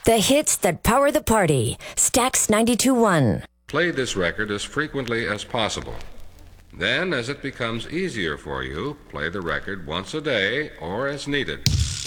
The hits that power the party. Stax 92.1. Play this record as frequently as possible. Then, as it becomes easier for you, play the record once a day or as needed.